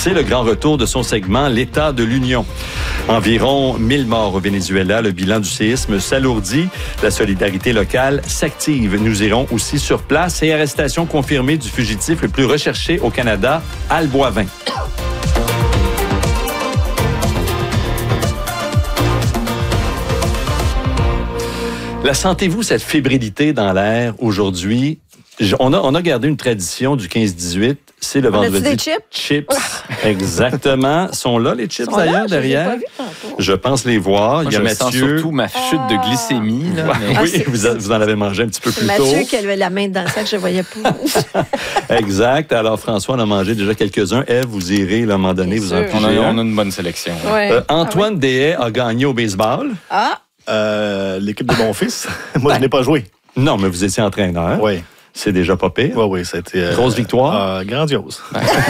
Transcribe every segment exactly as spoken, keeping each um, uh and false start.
C'est le grand retour de son segment « L'État de l'Union ». Environ mille morts au Venezuela. Le bilan du séisme s'alourdit. La solidarité locale s'active. Nous irons aussi sur place et arrestation confirmée du fugitif le plus recherché au Canada, Al Boivin. La sentez-vous, cette fébrilité dans l'air aujourd'hui? On a, on a gardé une tradition du quinze dix-huit. C'est le on vendredi. a-tu des chips? Chips. Exactement. Sont là, les chips, sont d'ailleurs, là, derrière. Je, je pense les voir. Moi, Il y a je Mathieu. sens surtout ma chute de glycémie. Là, mais... ah, oui, ah, vous, a, vous en avez mangé un petit peu plus Mathieu tôt. Mathieu qui avait la main dans le sac, je ne voyais pas. Exact. Alors, François en a mangé déjà quelques-uns. Ève, vous irez, là, à un moment donné, vous en on a, on a une bonne sélection. Ouais. Euh, Antoine ah, ouais. Deshaies a gagné au baseball. Ah! Euh, l'équipe de mon fils. Moi, ben, je n'ai pas joué. Non, mais vous étiez entraîneur. Oui. C'est déjà pas pire. Oui, oui, c'était... Euh, Grosse victoire. Euh, grandiose.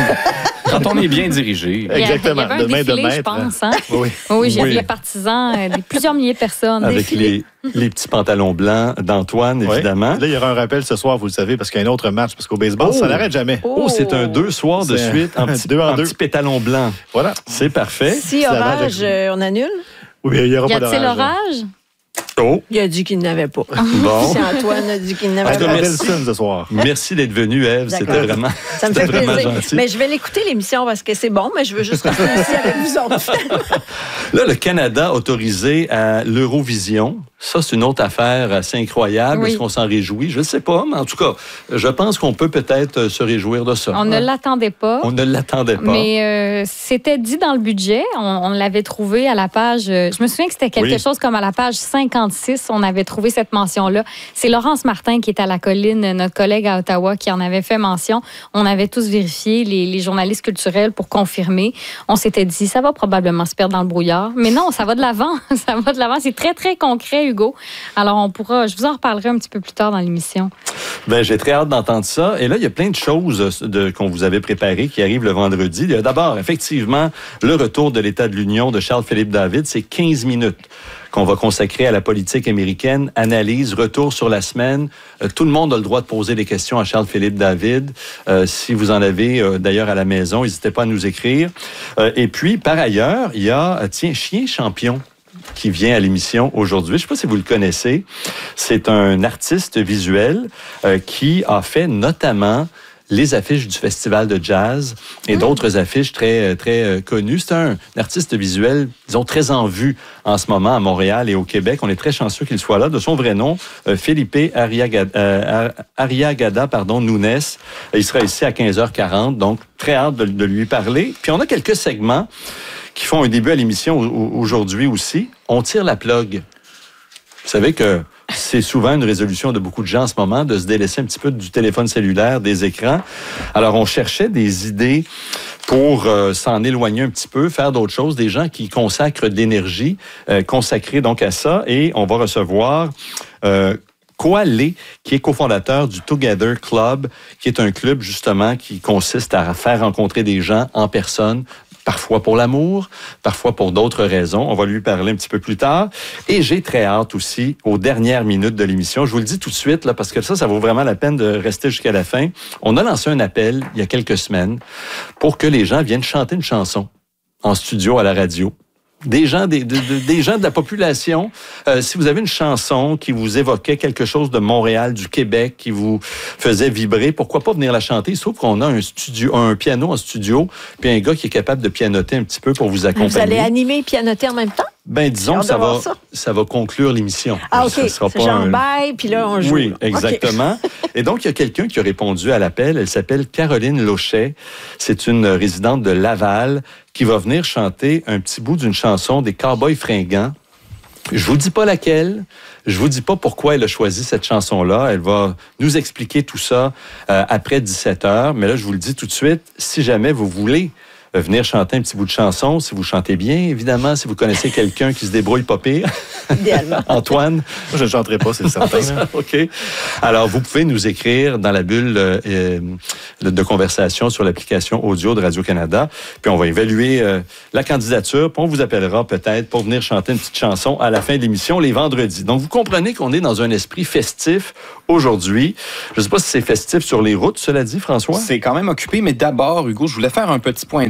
Quand on est bien dirigé. Exactement. Il y avait un de main défilé, de maître. je pense. Hein? Oui, oui, j'ai oui. vu les partisans, euh, des, plusieurs milliers de personnes. Avec défiler. les, les petits pantalons blancs d'Antoine, oui. évidemment. Là, il y aura un rappel ce soir, vous le savez, parce qu'il y a un autre match, parce qu'au baseball, oh. ça n'arrête jamais. Oh, oh c'est un deux soirs de c'est suite en petit, deux en en deux. petit pétalon blanc. Voilà. C'est parfait. Si orage, euh, on annule? Oui, il y aura y pas d'orage. Y a-t-il orage? Oh. Il a dit qu'il n'avait pas. Bon. Si Antoine a dit qu'il n'avait pas. Merci. ce soir. Merci d'être venu, Ève. C'était vraiment, ça me fait vraiment plaisir. gentil. Mais je vais l'écouter, l'émission, parce que c'est bon, mais je veux juste rester ici avec vous autres. Là, le Canada autorisé à l'Eurovision. Ça, c'est une autre affaire assez incroyable. Oui. Est-ce qu'on s'en réjouit? Je ne sais pas, mais en tout cas, je pense qu'on peut peut-être se réjouir de ça. On ne l'attendait pas. On ne l'attendait pas. Mais euh, c'était dit dans le budget. On, on l'avait trouvé à la page... Je me souviens que c'était quelque oui. chose comme à la page cinquante-six. On avait trouvé cette mention-là. C'est Laurence Martin qui est à la colline, notre collègue à Ottawa, qui en avait fait mention. On avait tous vérifié, les, les journalistes culturels, pour confirmer. On s'était dit, ça va probablement se perdre dans le brouillard. Mais non, ça va de l'avant. Ça va de l'avant. C'est très, très concret, Hugo. Alors, on pourra, je vous en reparlerai un petit peu plus tard dans l'émission. Bien, j'ai très hâte d'entendre ça. Et là, il y a plein de choses de, qu'on vous avait préparées qui arrivent le vendredi. Il y a d'abord, effectivement, le retour de l'État de l'Union de Charles-Philippe David. C'est quinze minutes qu'on va consacrer à la politique américaine. Analyse, retour sur la semaine. Euh, tout le monde a le droit de poser des questions à Charles-Philippe David. Euh, si vous en avez, euh, d'ailleurs, à la maison, n'hésitez pas à nous écrire. Euh, et puis, par ailleurs, il y a, tiens, Chien Champion, qui vient à l'émission aujourd'hui. Je ne sais pas si vous le connaissez. C'est un artiste visuel euh, qui a fait notamment les affiches du Festival de jazz et mmh. d'autres affiches très, très euh, connues. C'est un, un artiste visuel, disons, très en vue en ce moment à Montréal et au Québec. On est très chanceux qu'il soit là. De son vrai nom, euh, Felipe Arriagada, euh, Arriagada pardon, Nunes. Il sera ici à quinze heures quarante, donc très hâte de, de lui parler. Puis on a quelques segments qui font un début à l'émission aujourd'hui aussi. On tire la plug. Vous savez que c'est souvent une résolution de beaucoup de gens en ce moment de se délaisser un petit peu du téléphone cellulaire, des écrans. Alors, on cherchait des idées pour euh, s'en éloigner un petit peu, faire d'autres choses, des gens qui consacrent de l'énergie, euh, consacrée donc à ça. Et on va recevoir... Euh, Koalé, qui est cofondateur du Together Club, qui est un club justement qui consiste à faire rencontrer des gens en personne, parfois pour l'amour, parfois pour d'autres raisons. On va lui parler un petit peu plus tard. Et j'ai très hâte aussi aux dernières minutes de l'émission. Je vous le dis tout de suite, là, parce que ça, ça vaut vraiment la peine de rester jusqu'à la fin. On a lancé un appel il y a quelques semaines pour que les gens viennent chanter une chanson en studio à la radio. Des gens, des, de, des gens de la population, euh, si vous avez une chanson qui vous évoquait quelque chose de Montréal, du Québec, qui vous faisait vibrer, pourquoi pas venir la chanter? Il se trouve qu'on a un studio, un piano en studio, puis un gars qui est capable de pianoter un petit peu pour vous accompagner. Vous allez animer et pianoter en même temps? Ben, disons que ça va, ça. ça va conclure l'émission. Ah, OK. Ça sera c'est pas genre un... bye, puis là, on joue. Oui, exactement. Okay. Et donc, il y a quelqu'un qui a répondu à l'appel. Elle s'appelle Caroline Lochet. C'est une résidente de Laval qui va venir chanter un petit bout d'une chanson des Cowboys fringants. Je vous dis pas laquelle. Je vous dis pas pourquoi elle a choisi cette chanson-là. Elle va nous expliquer tout ça euh, après dix-sept heures. Mais là, je vous le dis tout de suite, si jamais vous voulez venir chanter un petit bout de chanson, si vous chantez bien, évidemment, si vous connaissez quelqu'un qui se débrouille pas pire. Idéalement. Antoine. Moi, je ne chanterai pas, c'est certain. OK. Alors, vous pouvez nous écrire dans la bulle euh, de conversation sur l'application audio de Radio-Canada, puis on va évaluer euh, la candidature, puis on vous appellera peut-être pour venir chanter une petite chanson à la fin de l'émission, les vendredis. Donc, vous comprenez qu'on est dans un esprit festif aujourd'hui. Je ne sais pas si c'est festif sur les routes, cela dit, François? C'est quand même occupé, mais d'abord, Hugo, je voulais faire un petit point d'orgue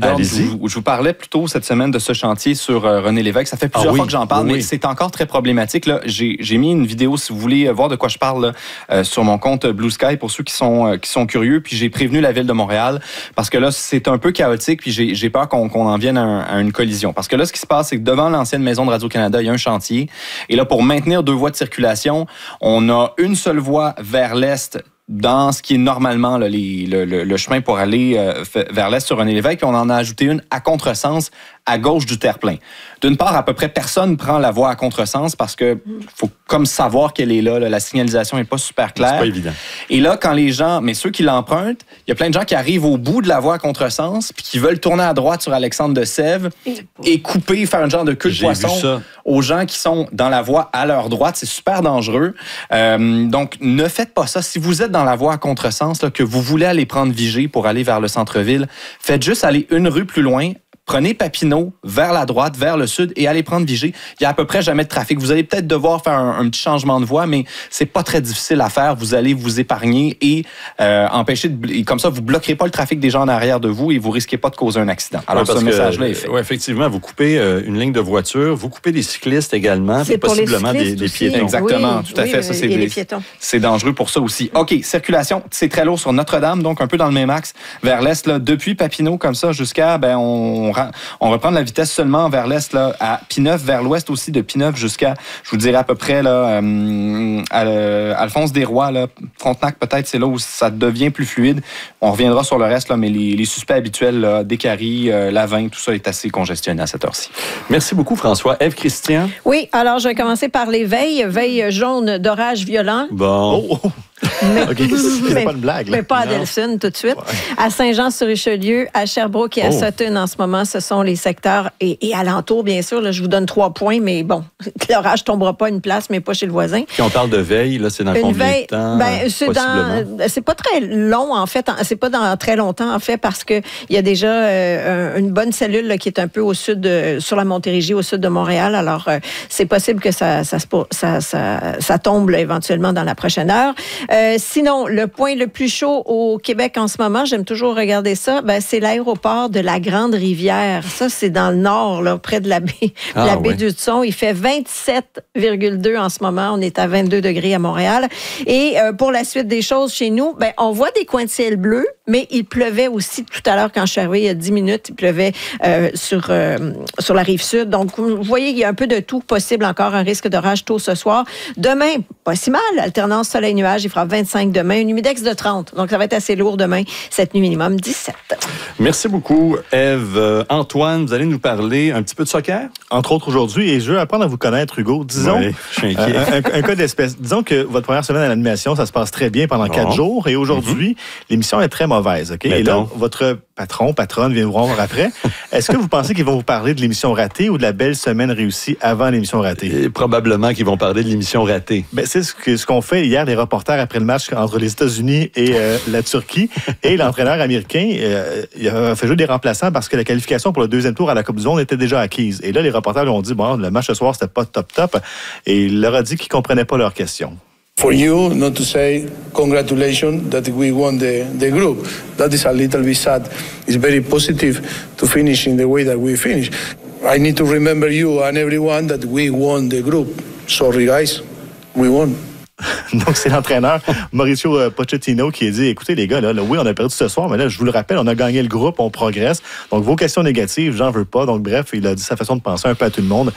d'ordre. Je Allez-y. vous, je vous parlais plus tôt cette semaine de ce chantier sur euh, René Lévesque. Ça fait plusieurs Ah oui, fois que j'en parle, oui, mais oui. c'est encore très problématique. Là. J'ai, j'ai mis une vidéo, si vous voulez voir de quoi je parle, là, euh, sur mon compte Blue Sky pour ceux qui sont, euh, qui sont curieux. Puis j'ai prévenu la Ville de Montréal parce que là, c'est un peu chaotique. Puis j'ai, j'ai peur qu'on, qu'on en vienne à, un, à une collision. Parce que là, ce qui se passe, c'est que devant l'ancienne maison de Radio-Canada, il y a un chantier. Et là, pour maintenir deux voies de circulation, on a une seule voie vers l'est dans ce qui est normalement là, les, le, le, le chemin pour aller euh, vers l'est sur René Lévesque, puis on en a ajouté une à contresens à gauche du terre-plein. D'une part, à peu près personne prend la voie à contresens parce que faut comme savoir qu'elle est là, là. La signalisation n'est pas super claire. C'est pas évident. Et là, quand les gens, mais ceux qui l'empruntent, il y a plein de gens qui arrivent au bout de la voie à contresens puis qui veulent tourner à droite sur Alexandre de Sèvres et couper, faire un genre de queue de J'ai vu poisson ça. aux gens qui sont dans la voie à leur droite. C'est super dangereux. Euh, donc, ne faites pas ça. Si vous êtes dans la voie à contresens, là, que vous voulez aller prendre Vigée pour aller vers le centre-ville, faites juste aller une rue plus loin. Prenez Papineau vers la droite, vers le sud et allez prendre Vigée. Il y a à peu près jamais de trafic. Vous allez peut-être devoir faire un, un petit changement de voie, mais c'est pas très difficile à faire. Vous allez vous épargner et euh, empêcher de, et comme ça, vous bloquerez pas le trafic des gens en arrière de vous et vous risquez pas de causer un accident. Alors, Ouais, parce ce que, message-là est fait. ouais, effectivement, vous coupez euh, une ligne de voiture, vous coupez des cyclistes également, C'est puis pour les possiblement des, cyclistes des aussi. piétons. Exactement, Oui, tout à oui, fait. Ça, c'est et des- les piétons. C'est dangereux pour ça aussi. OK, circulation, c'est très lourd sur Notre-Dame, donc un peu dans le même axe, vers l'est, là, depuis Papineau, comme ça, jusqu'à, ben, on, on reprend de la vitesse seulement vers l'est, là, à Pinneuf, vers l'ouest aussi, de Pinneuf jusqu'à, je vous dirais à peu près, là, euh, à, euh, Alphonse Desrois, là, Frontenac, peut-être, c'est là où ça devient plus fluide. On reviendra sur le reste, là, mais les, les suspects habituels, là, Descaries, euh, Lavin, tout ça est assez congestionné à cette heure-ci. Merci beaucoup, François. Ève Christian. Oui, alors je vais commencer par les veilles. Veilles jaunes d'orage violent. Bon. Oh, oh. OK, c'est Mais- pas une blague. là. Mais pas à Non. Delson tout de suite. À Saint-Jean-sur-Richelieu, à Sherbrooke et à Oh. Sutton, en ce moment, ce sont les secteurs et, et alentours, bien sûr. Là, je vous donne trois points, mais bon, l'orage tombera pas à une place, mais pas chez le voisin. Puis on parle de veille, là, c'est dans Une combien veille, de temps? ben, c'est possiblement? dans, c'est pas très long en fait, c'est pas dans très longtemps en fait parce que il y a déjà euh, un- une bonne cellule là, qui est un peu au sud de, sur la Montérégie, au sud de Montréal. Alors euh, c'est possible que ça ça, se pour- ça, ça, ça tombe là, éventuellement dans la prochaine heure. Euh, sinon, le point le plus chaud au Québec en ce moment, j'aime toujours regarder ça, ben, c'est l'aéroport de la Grande Rivière. Ça c'est dans le nord, là, près de la baie, Ah, la baie ouais. du Hudson. Il fait vingt-sept virgule deux en ce moment. On est à vingt-deux degrés à Montréal. Et euh, pour la suite des choses chez nous, ben, on voit des coins de ciel bleu, mais il pleuvait aussi tout à l'heure quand je suis arrivée, il y a dix minutes, il pleuvait euh, sur, euh, sur la rive sud. Donc, vous voyez, il y a un peu de tout possible, encore un risque d'orage tôt ce soir. Demain, pas si mal, alternance soleil-nuage, il fera vingt-cinq demain, un humidex de trente. Donc, ça va être assez lourd demain, cette nuit minimum dix-sept. Merci beaucoup, Ève. Euh, Antoine, vous allez nous parler un petit peu de soccer? Entre autres aujourd'hui, et je veux apprendre à vous connaître, Hugo. Disons, Oui, je suis un, inquiet. un- un cas d'espèce. Disons que votre première semaine à l'animation, ça se passe très bien pendant Bon. quatre jours, et aujourd'hui, l'émission est très mauvaise. OK? Et là, Mettons. votre patron, patronne vient vous voir après. Est-ce que vous pensez qu'ils vont vous parler de l'émission ratée ou de la belle semaine réussie avant l'émission ratée? Et probablement qu'ils vont parler de l'émission ratée. Ben, c'est ce que- ce qu'ont fait hier les reporters après le match entre les États-Unis et euh, la Turquie. Et l'entraîneur américain, euh, il a fait jouer des remplaçants parce que la qualification pour le deuxième tour à la Coupe du Monde était déjà acquise. Et là, les reporters lui ont dit, bon, le match ce soir, c'était pas top top. Et il leur a dit qu'ils comprenaient pas leurs questions. For you not to say congratulations that we won the, the group. That is a little bit sad. It's very positive to finish in the way that we finished. I need to remember you and everyone that we won the group. Sorry guys, we won. Donc, c'est l'entraîneur Mauricio euh, Pochettino qui a dit, écoutez les gars, là, là, oui, on a perdu ce soir, mais là, je vous le rappelle, on a gagné le groupe, on progresse. Donc, vos questions négatives, j'en veux pas. Donc, bref, il a dit sa façon de penser un peu à tout le monde.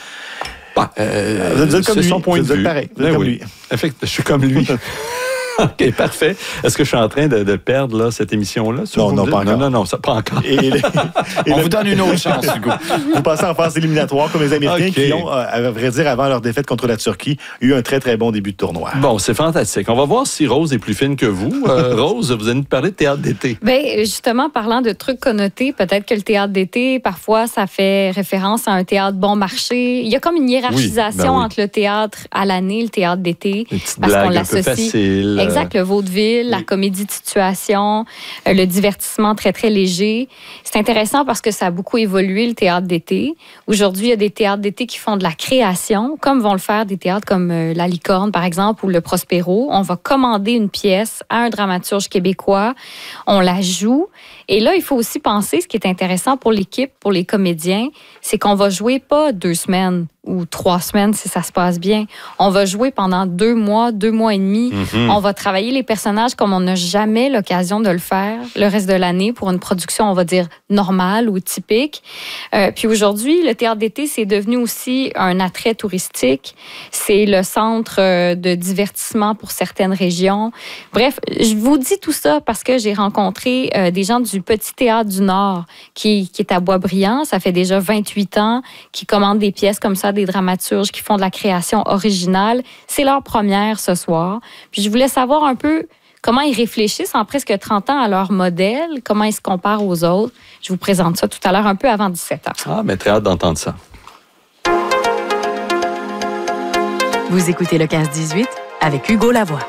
Euh, Vous êtes comme c'est lui. son point Vous de êtes vue. pareil. Vous êtes Ben comme oui. lui. Effect- je suis comme lui. OK, parfait. Est-ce que je suis en train de, de perdre là, cette émission-là? si Non, vous non, me pas dites? encore. Non, non, non, ça, pas encore. Et, et- et On le- vous donne une autre chance, Hugo. vous passez en phase éliminatoire comme les Américains OK. qui ont, euh, à vrai dire, avant leur défaite contre la Turquie, eu un très, très bon début de tournoi. Bon, c'est fantastique. On va voir si Rose est plus fine que vous. Euh, Rose, vous allez nous parler de théâtre d'été. Bien, justement, parlant de trucs connotés, peut-être que le théâtre d'été, parfois, ça fait référence à un théâtre bon marché. Il y a comme une hiérarchisation Oui, ben oui. entre le théâtre à l'année, le théâtre d'été. Des petites Parce qu'on blagues un peu l'associe- faciles. Exact, le vaudeville, oui. La comédie de situation, euh, le divertissement très, très léger. C'est intéressant parce que ça a beaucoup évolué, le théâtre d'été. Aujourd'hui, il y a des théâtres d'été qui font de la création, comme vont le faire des théâtres comme euh, La Licorne, par exemple, ou le Prospero. On va commander une pièce à un dramaturge québécois, on la joue. Et là, il faut aussi penser, ce qui est intéressant pour l'équipe, pour les comédiens, c'est qu'on va jouer pas deux semaines ou trois semaines si ça se passe bien. On va jouer pendant deux mois, deux mois et demi. Mm-hmm. On va travailler les personnages comme on n'a jamais l'occasion de le faire le reste de l'année pour une production, on va dire, normale ou typique. Euh, puis aujourd'hui, le théâtre d'été, c'est devenu aussi un attrait touristique. C'est le centre de divertissement pour certaines régions. Bref, je vous dis tout ça parce que j'ai rencontré euh, des gens du Petit Théâtre du Nord qui, qui est à Boisbriand. Ça fait déjà vingt-huit ans qu'ils commandent des pièces comme ça, des dramaturges qui font de la création originale. C'est leur première ce soir. Puis je voulais savoir un peu comment ils réfléchissent en presque trente ans à leur modèle, comment ils se comparent aux autres. Je vous présente ça tout à l'heure un peu avant dix-sept heures. Ah, mais très hâte d'entendre ça. Vous écoutez le quinze dix-huit avec Hugo Lavoie.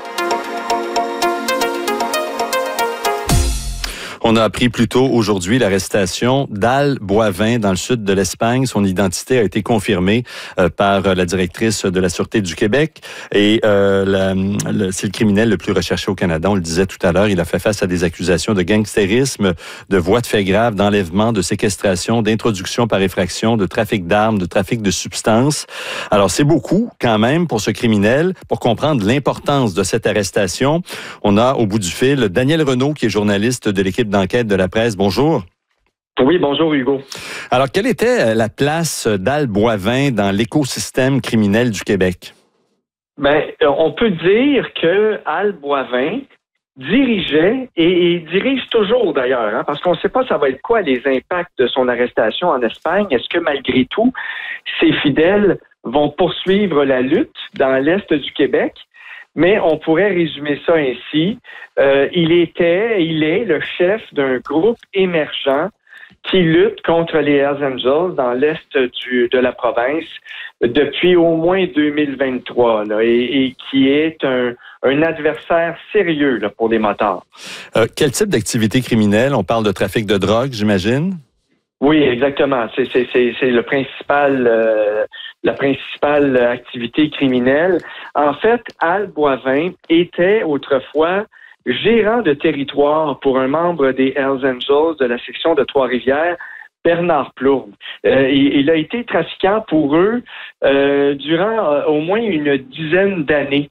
On a appris plus tôt aujourd'hui l'arrestation d'Al Boivin dans le sud de l'Espagne. Son identité a été confirmée euh, par la directrice de la Sûreté du Québec. Et euh, la, le, c'est le criminel le plus recherché au Canada. On le disait tout à l'heure. Il a fait face à des accusations de gangstérisme, de voies de fait graves, d'enlèvement, de séquestration, d'introduction par effraction, de trafic d'armes, de trafic de substances. Alors, c'est beaucoup quand même pour ce criminel. Pour comprendre l'importance de cette arrestation, on a au bout du fil Daniel Renaud, qui est journaliste de l'équipe d'enquête de la presse. Bonjour. Oui, bonjour Hugo. Alors, quelle était la place d'Al Boivin dans l'écosystème criminel du Québec? Bien, on peut dire que Al Boivin dirigeait et, et dirige toujours d'ailleurs, hein, parce qu'on ne sait pas ça va être quoi les impacts de son arrestation en Espagne. Est-ce que malgré tout, ses fidèles vont poursuivre la lutte dans l'Est du Québec? Mais on pourrait résumer ça ainsi. Euh, il était, il est le chef d'un groupe émergent qui lutte contre les Hells Angels dans l'est du, de la province depuis au moins deux mille vingt-trois, là, et, et qui est un, un adversaire sérieux là, pour les motards. Euh, quel type d'activité criminelle? On parle de trafic de drogue, j'imagine? Oui, exactement. C'est, c'est, c'est, c'est le principal, euh, la principale activité criminelle. En fait, Al Boivin était autrefois gérant de territoire pour un membre des Hells Angels de la section de Trois-Rivières, Bernard Plourde. Euh, il, il a été trafiquant pour eux euh, durant euh, au moins une dizaine d'années.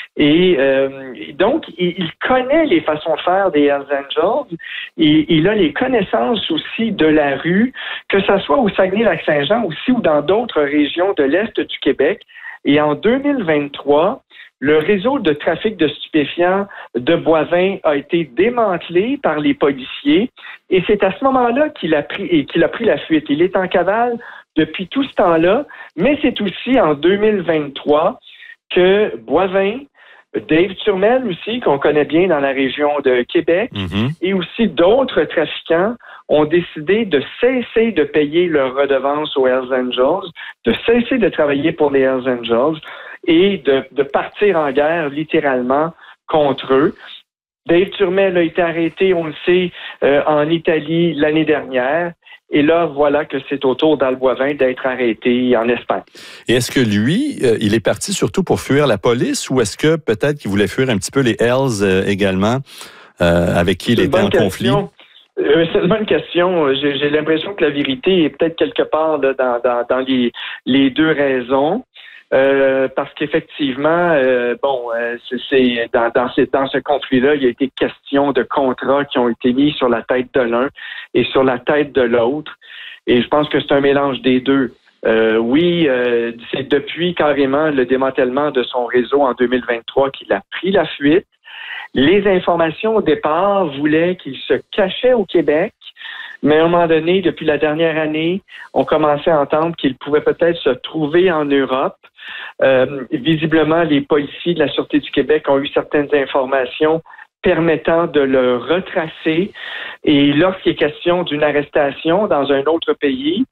Et euh, donc, il, il connaît les façons de faire des Hells Angels. Il, il a les connaissances aussi de la rue, que ce soit au Saguenay-Lac-Saint-Jean aussi ou dans d'autres régions de l'Est du Québec. Et en deux mille vingt-trois, le réseau de trafic de stupéfiants de Boivin a été démantelé par les policiers. Et c'est à ce moment-là qu'il a pris, et qu'il a pris la fuite. Il est en cavale depuis tout ce temps-là, mais c'est aussi en deux mille vingt-trois que Boivin, Dave Turmel aussi, qu'on connaît bien dans la région de Québec, mm-hmm. et aussi d'autres trafiquants ont décidé de cesser de payer leur redevance aux Hells Angels, de cesser de travailler pour les Hells Angels et de, de partir en guerre littéralement contre eux. Dave Turmel a été arrêté, on le sait, euh, en Italie l'année dernière. Et là, voilà que c'est au tour d'Al Boivin d'être arrêté en Espagne. Et est-ce que lui, euh, il est parti surtout pour fuir la police ou est-ce que peut-être qu'il voulait fuir un petit peu les Hells euh, également, euh, avec qui il était en conflit? Euh, c'est une bonne question. J'ai, j'ai l'impression que la vérité est peut-être quelque part là, dans, dans, dans les, les deux raisons. Euh, parce qu'effectivement, euh, bon, euh, c'est, c'est dans, dans, ce, dans ce conflit-là, il y a été question de contrats qui ont été mis sur la tête de l'un et sur la tête de l'autre. Et je pense que c'est un mélange des deux. Euh, oui, euh, c'est depuis carrément le démantèlement de son réseau en deux mille vingt-trois qu'il a pris la fuite. Les informations au départ voulaient qu'il se cachait au Québec. Mais à un moment donné, depuis la dernière année, on commençait à entendre qu'il pouvait peut-être se trouver en Europe. Euh, visiblement, les policiers de la Sûreté du Québec ont eu certaines informations permettant de le retracer. Et lorsqu'il est question d'une arrestation dans un autre pays,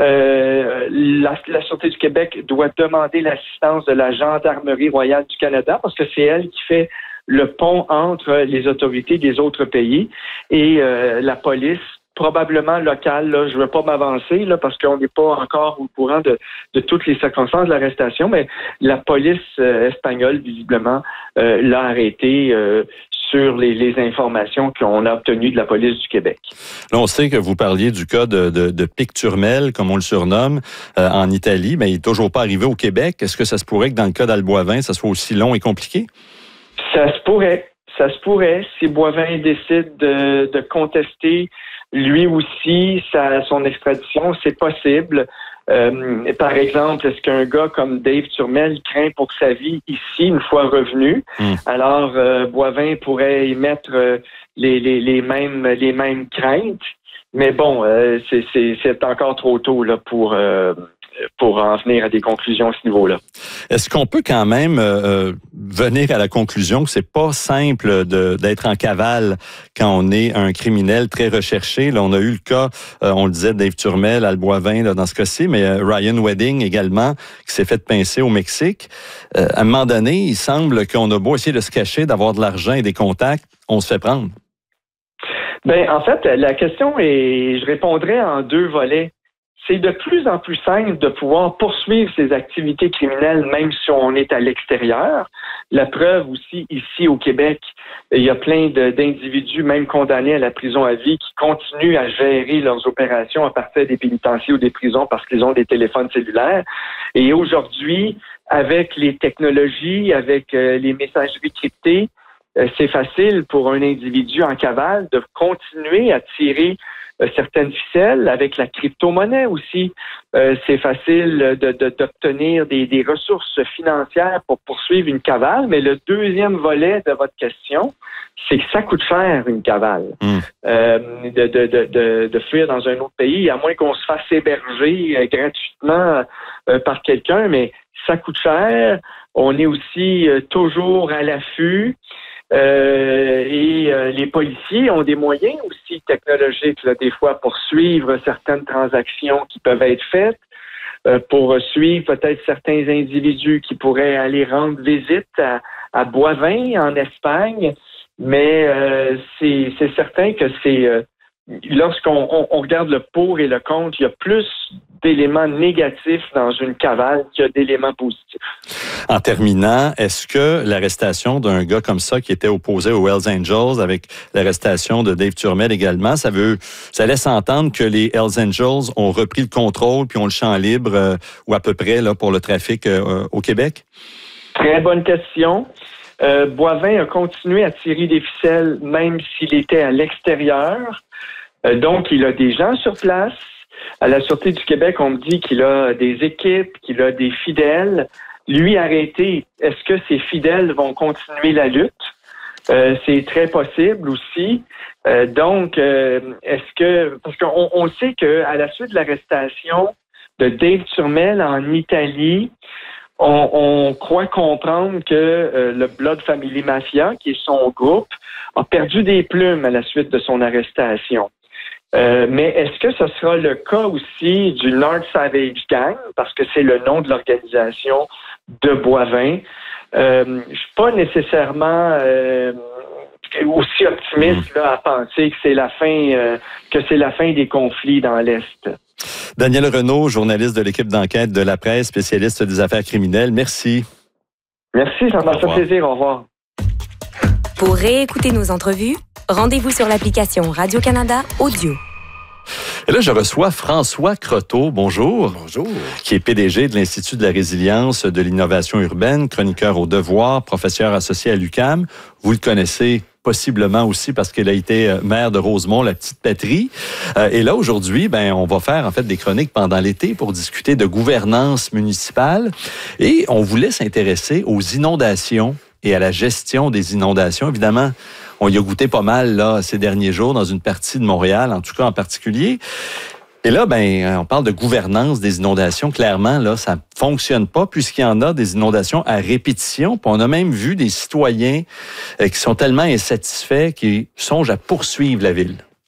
euh, la, la Sûreté du Québec doit demander l'assistance de la Gendarmerie royale du Canada parce que c'est elle qui fait le pont entre les autorités des autres pays et euh, la police, probablement locale. Là, je ne veux pas m'avancer là, parce qu'on n'est pas encore au courant de, de toutes les circonstances de l'arrestation, mais la police euh, espagnole, visiblement, euh, l'a arrêté euh, sur les, les informations qu'on a obtenues de la police du Québec. Là, on sait que vous parliez du cas de, de, de Picturmel, comme on le surnomme, euh, en Italie, mais il n'est toujours pas arrivé au Québec. Est-ce que ça se pourrait que dans le cas d'Alboivin, ça soit aussi long et compliqué? Ça se pourrait. Ça se pourrait. Si Boivin décide de, de contester lui aussi sa, son extradition, c'est possible. Euh, par exemple, est-ce qu'un gars comme Dave Turmel craint pour sa vie ici une fois revenu? Mm. Alors, euh, Boivin pourrait émettre euh, les, les, les, mêmes, les mêmes craintes. Mais bon, euh, c'est, c'est, c'est encore trop tôt là, pour... Euh, pour en venir à des conclusions à ce niveau-là. Est-ce qu'on peut quand même euh, venir à la conclusion que c'est pas simple de, d'être en cavale quand on est un criminel très recherché? Là, on a eu le cas, euh, on le disait, Dave Turmel, Alboivin, là, dans ce cas-ci, mais euh, Ryan Wedding également, qui s'est fait pincer au Mexique. Euh, à un moment donné, il semble qu'on a beau essayer de se cacher, d'avoir de l'argent et des contacts, on se fait prendre. Ben, en fait, la question est, je répondrais en deux volets. C'est de plus en plus simple de pouvoir poursuivre ses activités criminelles, même si on est à l'extérieur. La preuve aussi, ici au Québec, il y a plein de, d'individus, même condamnés à la prison à vie, qui continuent à gérer leurs opérations à partir des pénitenciers ou des prisons parce qu'ils ont des téléphones cellulaires. Et aujourd'hui, avec les technologies, avec euh, les messageries cryptées, euh, c'est facile pour un individu en cavale de continuer à tirer Euh, certaines ficelles, avec la crypto-monnaie aussi. Euh, c'est facile de, de, d'obtenir des, des ressources financières pour poursuivre une cavale, mais le deuxième volet de votre question, c'est que ça coûte cher une cavale. Mmh. Euh, de, de, de, de, de fuir dans un autre pays, à moins qu'on se fasse héberger euh, gratuitement euh, par quelqu'un, mais ça coûte cher. On est aussi euh, toujours à l'affût. Euh, et euh, les policiers ont des moyens aussi technologiques, là, des fois, pour suivre certaines transactions qui peuvent être faites, euh, pour suivre peut-être certains individus qui pourraient aller rendre visite à, à Boivin, en Espagne. Mais euh, c'est, c'est certain que c'est... Euh, lorsqu'on on, on regarde le pour et le contre, il y a plus d'éléments négatifs dans une cavale qu'il y a d'éléments positifs. En terminant, est-ce que l'arrestation d'un gars comme ça qui était opposé aux Hells Angels, avec l'arrestation de Dave Turmel également, ça veut, ça laisse entendre que les Hells Angels ont repris le contrôle puis ont le champ libre euh, ou à peu près là pour le trafic euh, au Québec? Très bonne question. Euh, Boivin a continué à tirer des ficelles même s'il était à l'extérieur. Euh, donc, il a des gens sur place. À la Sûreté du Québec, on me dit qu'il a des équipes, qu'il a des fidèles. Lui arrêté, est-ce que ces fidèles vont continuer la lutte? Euh, c'est très possible aussi. Euh, donc, euh, est-ce que... Parce qu'on on sait qu'à la suite de l'arrestation de Dave Turmel en Italie, on, on croit comprendre que euh, le Blood Family Mafia, qui est son groupe, a perdu des plumes à la suite de son arrestation. Euh, mais est-ce que ce sera le cas aussi du North Savage Gang, parce que c'est le nom de l'organisation de Boivin? Euh, je suis pas nécessairement euh, aussi optimiste là, à penser que c'est la fin euh, que c'est la fin des conflits dans l'Est. Daniel Renaud, journaliste de l'équipe d'enquête de La Presse, spécialiste des affaires criminelles. Merci. Merci, ça m'a fait plaisir. Au revoir. Pour réécouter nos entrevues, rendez-vous sur l'application Radio-Canada Audio. Et là, je reçois François Croteau. Bonjour. Bonjour. Qui est P D G de l'Institut de la résilience de l'innovation urbaine, chroniqueur au Devoir, professeur associé à l'U Q A M. Vous le connaissez possiblement aussi parce qu'il a été maire de Rosemont, la petite patrie. Euh, et là, aujourd'hui, ben, on va faire en fait des chroniques pendant l'été pour discuter de gouvernance municipale. Et on voulait s'intéresser aux inondations et à la gestion des inondations. Évidemment, on y a goûté pas mal là ces derniers jours dans une partie de Montréal, en tout cas en particulier. Et là, ben, on parle de gouvernance des inondations. Clairement, là, ça fonctionne pas puisqu'il y en a des inondations à répétition. Puis on a même vu des citoyens euh, qui sont tellement insatisfaits qu'ils songent à poursuivre la ville.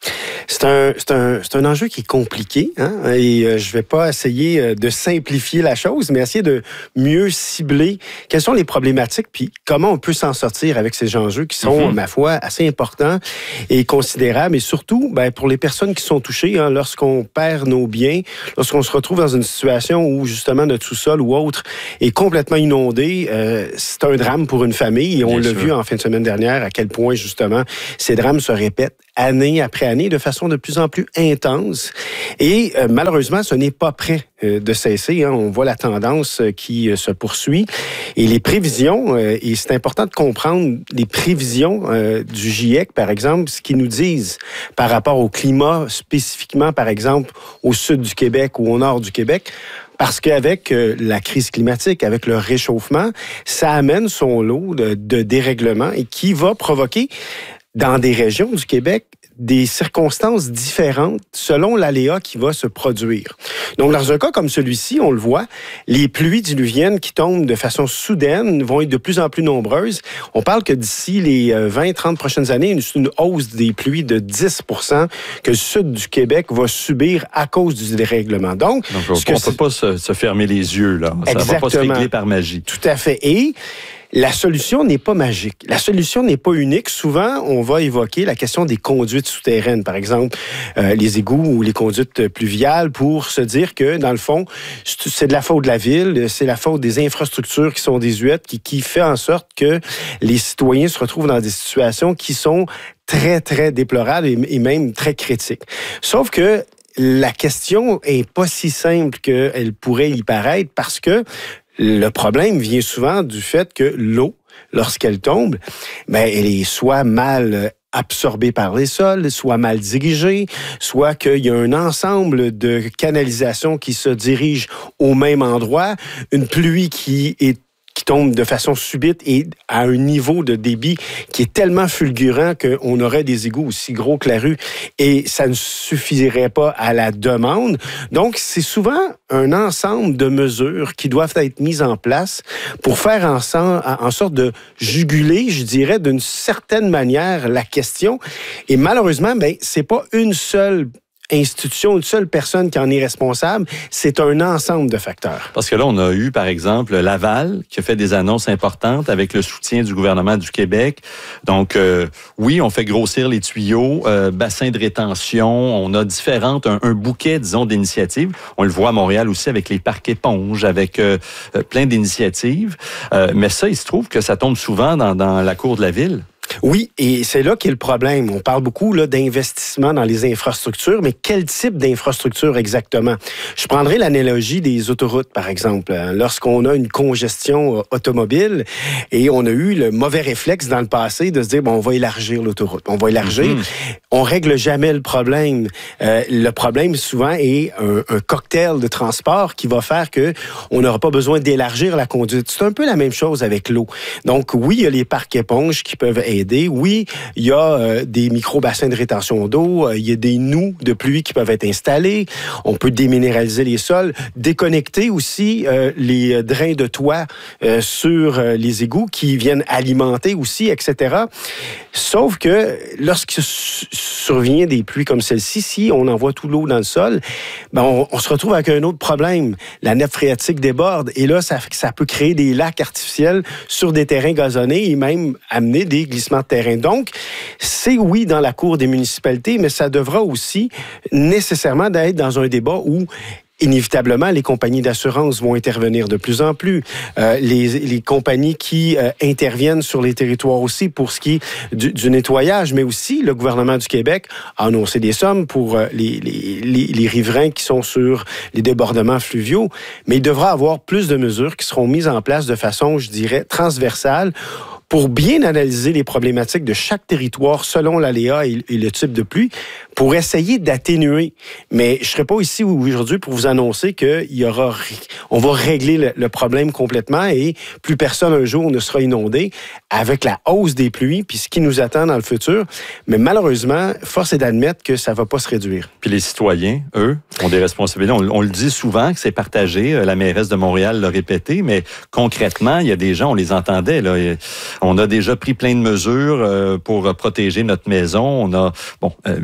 C'est un, c'est un, c'est un enjeu qui est compliqué, hein? Et euh, je vais pas essayer de simplifier la chose, mais essayer de mieux cibler quelles sont les problématiques, puis comment on peut s'en sortir avec ces enjeux qui sont, mm-hmm. ma foi, assez importants et considérables. Et surtout, ben, pour les personnes qui sont touchées, hein, lorsqu'on perd nos biens, lorsqu'on se retrouve dans une situation où justement notre sous-sol ou autre est complètement inondé, euh, c'est un drame pour une famille. Et on Bien l'a sûr. vu en fin de semaine dernière à quel point justement ces drames se répètent année après année de façon de plus en plus intense. Et euh, malheureusement, ce n'est pas prêt euh, de cesser. Hein. On voit la tendance euh, qui euh, se poursuit. Et les prévisions, euh, et c'est important de comprendre les prévisions euh, du GIEC, par exemple, ce qu'ils nous disent par rapport au climat, spécifiquement, par exemple, au sud du Québec ou au nord du Québec. Parce qu'avec euh, la crise climatique, avec le réchauffement, ça amène son lot de, de dérèglements et qui va provoquer dans des régions du Québec des circonstances différentes selon l'aléa qui va se produire. Donc, dans un cas comme celui-ci, on le voit, les pluies diluviennes qui tombent de façon soudaine vont être de plus en plus nombreuses. On parle que d'ici les vingt trente prochaines années, une, une hausse des pluies de dix pour cent que le sud du Québec va subir à cause du dérèglement. Donc, Donc on ne peut pas se, se fermer les yeux, là. Ça ne va pas se régler par magie. Tout à fait. Et la solution n'est pas magique. La solution n'est pas unique. Souvent, on va évoquer la question des conduites souterraines, par exemple, euh, les égouts ou les conduites pluviales, pour se dire que, dans le fond, c'est de la faute de la ville, c'est la faute des infrastructures qui sont désuètes, qui, qui fait en sorte que les citoyens se retrouvent dans des situations qui sont très, très déplorables et, et même très critiques. Sauf que la question est pas si simple qu'elle pourrait y paraître, parce que le problème vient souvent du fait que l'eau, lorsqu'elle tombe, ben, elle est soit mal absorbée par les sols, soit mal dirigée, soit qu'il y a un ensemble de canalisations qui se dirigent au même endroit, une pluie qui est qui tombe de façon subite et à un niveau de débit qui est tellement fulgurant qu'on aurait des égouts aussi gros que la rue et ça ne suffirait pas à la demande. Donc, c'est souvent un ensemble de mesures qui doivent être mises en place pour faire en, en sorte de juguler, je dirais, d'une certaine manière la question. Et malheureusement, ben, c'est pas une seule institution, une seule personne qui en est responsable, c'est un ensemble de facteurs. Parce que là, on a eu, par exemple, Laval, qui a fait des annonces importantes avec le soutien du gouvernement du Québec. Donc, euh, oui, on fait grossir les tuyaux, euh, bassins de rétention, on a différentes, un, un bouquet, disons, d'initiatives. On le voit à Montréal aussi avec les parcs éponges, avec euh, plein d'initiatives. Euh, mais ça, il se trouve que ça tombe souvent dans, dans la cour de la ville. Oui, et c'est là qu'est le problème. On parle beaucoup là, d'investissement dans les infrastructures, mais quel type d'infrastructure exactement? Je prendrai l'analogie des autoroutes, par exemple. Lorsqu'on a une congestion automobile et on a eu le mauvais réflexe dans le passé de se dire, bon, on va élargir l'autoroute, on va élargir. Mm-hmm. On règle jamais le problème. Euh, le problème, souvent, est un, un cocktail de transport qui va faire que on n'aura pas besoin d'élargir la conduite. C'est un peu la même chose avec l'eau. Donc, oui, il y a les parcs éponges qui peuvent aider. Oui, il y a euh, des micro-bassins de rétention d'eau, euh, il y a des noues de pluie qui peuvent être installés, on peut déminéraliser les sols, déconnecter aussi euh, les drains de toit euh, sur euh, les égouts qui viennent alimenter aussi, et cetera. Sauf que lorsqu'il survient des pluies comme celle-ci, si on envoie tout l'eau dans le sol, ben on, on se retrouve avec un autre problème. La nappe phréatique déborde et là, ça, ça peut créer des lacs artificiels sur des terrains gazonnés et même amener des glissements de terrain. Donc, c'est oui dans la cour des municipalités, mais ça devra aussi nécessairement d'être dans un débat où inévitablement, les compagnies d'assurance vont intervenir de plus en plus. Euh, les, les compagnies qui euh, interviennent sur les territoires aussi pour ce qui est du, du nettoyage, mais aussi le gouvernement du Québec a annoncé des sommes pour euh, les, les, les, les riverains qui sont sur les débordements fluviaux. Mais il devra avoir plus de mesures qui seront mises en place de façon, je dirais, transversale pour bien analyser les problématiques de chaque territoire selon l'aléa et, et le type de pluie, pour essayer d'atténuer. Mais je ne serai pas ici aujourd'hui pour vous annoncer qu'il y aura, on va régler le, le problème complètement et plus personne un jour ne sera inondé avec la hausse des pluies puis ce qui nous attend dans le futur. Mais malheureusement, force est d'admettre que ça ne va pas se réduire. Puis les citoyens, eux, ont des responsabilités. On, on le dit souvent que c'est partagé. La mairesse de Montréal l'a répété, mais concrètement, il y a des gens, on les entendait, là. On a déjà pris plein de mesures pour protéger notre maison. On a, bon, et, et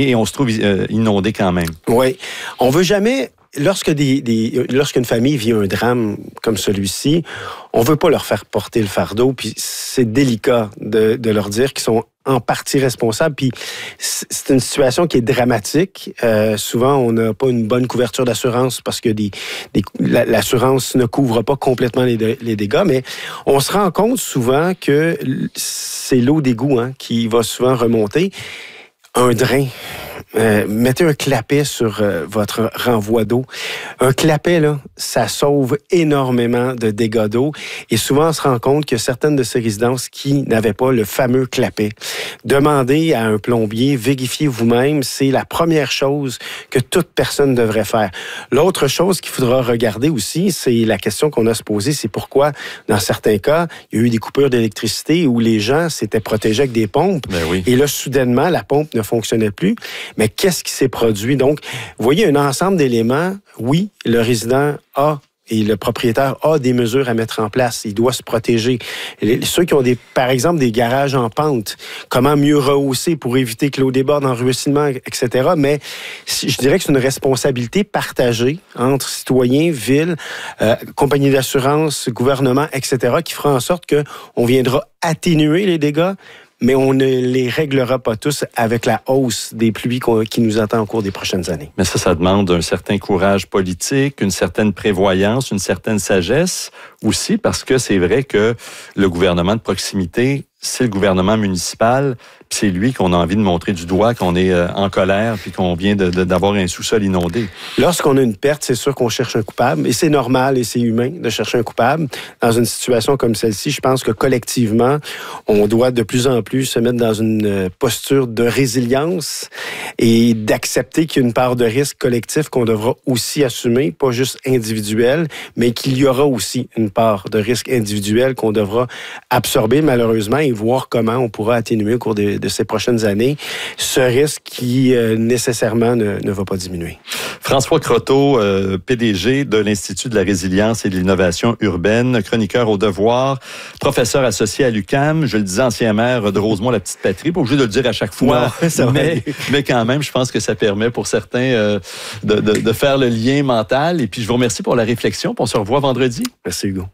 et on se trouve euh, inondé quand même. Oui. On veut jamais... Lorsque des, des, lorsqu'une famille vit un drame comme celui-ci, on veut pas leur faire porter le fardeau, puis c'est délicat de, de leur dire qu'ils sont en partie responsables, puis c'est une situation qui est dramatique. Euh, souvent, on n'a pas une bonne couverture d'assurance parce que des, des, l'assurance ne couvre pas complètement les, les dégâts, mais on se rend compte souvent que c'est l'eau d'égout hein, qui va souvent remonter. Un drain. Euh, mettez un clapet sur euh, votre renvoi d'eau. Un clapet, là, ça sauve énormément de dégâts d'eau. Et souvent, on se rend compte que certaines de ces résidences qui n'avaient pas le fameux clapet, demandez à un plombier, vérifiez vous-même, c'est la première chose que toute personne devrait faire. L'autre chose qu'il faudra regarder aussi, c'est la question qu'on a se poser, c'est pourquoi, dans certains cas, il y a eu des coupures d'électricité où les gens s'étaient protégés avec des pompes. Ben oui. Et là, soudainement, la pompe ne fonctionnait plus. Mais qu'est-ce qui s'est produit? Donc, vous voyez un ensemble d'éléments. Oui, le résident a et le propriétaire a des mesures à mettre en place. Il doit se protéger. Les, ceux qui ont, des, par exemple, des garages en pente, comment mieux rehausser pour éviter que l'eau déborde en ruissellement, et cetera. Mais je dirais que c'est une responsabilité partagée entre citoyens, villes, euh, compagnies d'assurance, gouvernement, et cetera, qui fera en sorte qu'on viendra atténuer les dégâts, mais on ne les réglera pas tous avec la hausse des pluies qui nous attend au cours des prochaines années. Mais ça, ça demande un certain courage politique, une certaine prévoyance, une certaine sagesse aussi, parce que c'est vrai que le gouvernement de proximité, c'est le gouvernement municipal, puis c'est lui qu'on a envie de montrer du doigt, qu'on est euh, en colère, puis qu'on vient de, de, d'avoir un sous-sol inondé. Lorsqu'on a une perte, c'est sûr qu'on cherche un coupable, et c'est normal et c'est humain de chercher un coupable. Dans une situation comme celle-ci, je pense que collectivement, on doit de plus en plus se mettre dans une posture de résilience et d'accepter qu'il y a une part de risque collectif qu'on devra aussi assumer, pas juste individuel, mais qu'il y aura aussi une part de risque individuel qu'on devra absorber malheureusement et voir comment on pourra atténuer au cours de, de ces prochaines années ce risque qui euh, nécessairement ne, ne va pas diminuer. François Croteau, euh, P D G de l'Institut de la résilience et de l'innovation urbaine, chroniqueur au Devoir, professeur associé à l'U Q A M, je le disais, ancien maire de Rosemont-la-Petite-Patrie, pas obligé de le dire à chaque fois, non, mais, mais quand même, je pense que ça permet pour certains euh, de, de, de faire le lien mental. Et puis, je vous remercie pour la réflexion. On se revoit vendredi. Merci, Hugo.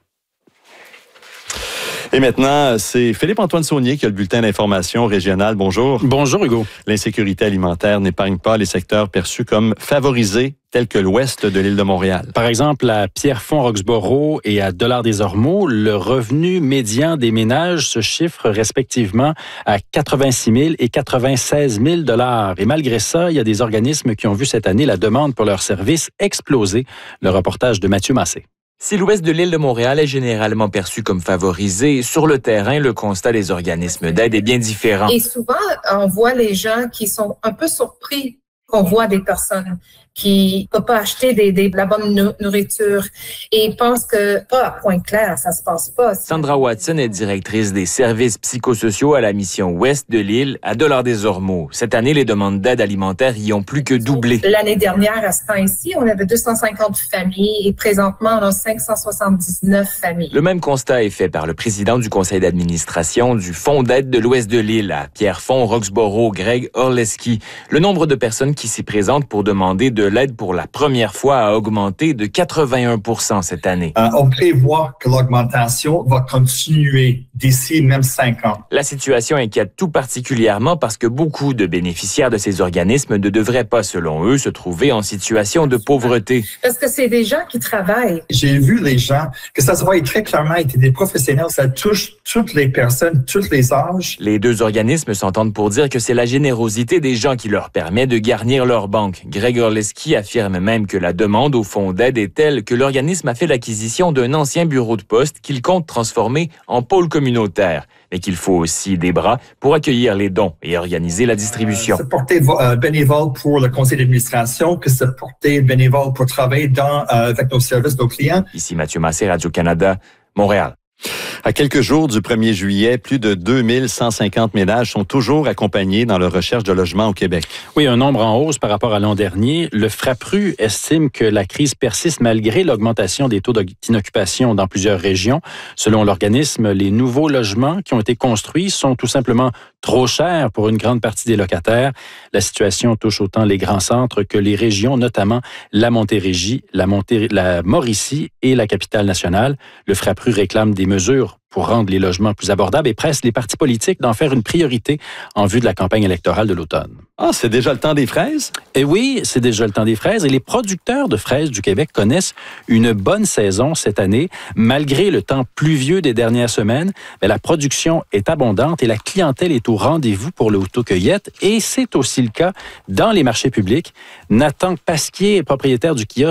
Et maintenant, c'est Philippe-Antoine Saunier qui a le bulletin d'information régional. Bonjour. Bonjour, Hugo. L'insécurité alimentaire n'épargne pas les secteurs perçus comme favorisés, tels que l'ouest de l'île de Montréal. Par exemple, à Pierrefonds-Roxborough et à Dollard-des-Ormeaux, le revenu médian des ménages se chiffre respectivement à quatre-vingt-six mille et quatre-vingt-seize mille dollars. Et malgré ça, il y a des organismes qui ont vu cette année la demande pour leurs services exploser. Le reportage de Mathieu Massé. Si l'ouest de l'île de Montréal est généralement perçu comme favorisé, sur le terrain, le constat des organismes d'aide est bien différent. Et souvent, on voit les gens qui sont un peu surpris qu'on voit des personnes qui ne peuvent pas acheter des, des, de la bonne nourriture et pensent que, pas à point clair, ça se passe pas. Sandra Watson est directrice des services psychosociaux à la mission ouest de l'île à Dollard-des-Ormeaux. Cette année, les demandes d'aide alimentaire y ont plus que doublé. L'année dernière, à ce temps-ci, on avait deux cent cinquante familles et présentement, on a cinq cent soixante-dix-neuf familles. Le même constat est fait par le président du conseil d'administration du Fonds d'aide de l'ouest de l'île à Pierrefonds-Roxborough, Greg Orleski. Le nombre de personnes qui s'y présentent pour demander de l'aide pour la première fois a augmenté de quatre-vingt-un pour cent cette année. Euh, on prévoit que l'augmentation va continuer d'ici même cinq ans. La situation inquiète tout particulièrement parce que beaucoup de bénéficiaires de ces organismes ne devraient pas, selon eux, se trouver en situation de pauvreté. Parce que c'est des gens qui travaillent. J'ai vu les gens, que ça se voit très clairement, étaient des professionnels, ça touche toutes les personnes, tous les âges. Les deux organismes s'entendent pour dire que c'est la générosité des gens qui leur permet de garnir leur banque. Greg Orleski affirme même que la demande au fonds d'aide est telle que l'organisme a fait l'acquisition d'un ancien bureau de poste qu'il compte transformer en pôle communautaire, mais qu'il faut aussi des bras pour accueillir les dons et organiser la distribution. Euh, se porter euh, bénévole pour le conseil d'administration, que se porter bénévole pour travailler dans, euh, avec nos services, nos clients. Ici Mathieu Massé, Radio-Canada, Montréal. À quelques jours du premier juillet, plus de deux mille cent cinquante ménages sont toujours accompagnés dans leur recherche de logement au Québec. Oui, un nombre en hausse par rapport à l'an dernier. Le Frappru estime que la crise persiste malgré l'augmentation des taux d'inoccupation dans plusieurs régions. Selon l'organisme, les nouveaux logements qui ont été construits sont tout simplement trop cher pour une grande partie des locataires. La situation touche autant les grands centres que les régions, notamment la Montérégie, la, Monté- la Mauricie et la capitale nationale. Le FRAPRU réclame des mesures pour rendre les logements plus abordables et presse les partis politiques d'en faire une priorité en vue de la campagne électorale de l'automne. Ah, c'est déjà le temps des fraises? Et oui, c'est déjà le temps des fraises et les producteurs de fraises du Québec connaissent une bonne saison cette année. Malgré le temps pluvieux des dernières semaines, mais la production est abondante et la clientèle est au rendez-vous pour l'autocueillette et c'est aussi le cas dans les marchés publics. Nathan Pasquier, propriétaire du kiosque